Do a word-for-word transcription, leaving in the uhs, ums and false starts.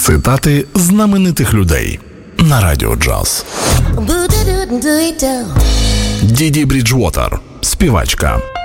Цитати знаменитих людей на Радіо Джаз. Діді Бріджвотер, співачка.